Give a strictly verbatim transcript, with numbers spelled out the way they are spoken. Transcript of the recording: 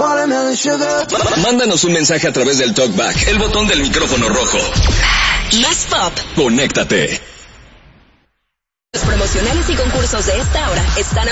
watermelon sugar. Mándanos un mensaje a través del TalkBack, el botón del micrófono rojo. Más pop. Conéctate. Los promocionales y concursos de esta hora están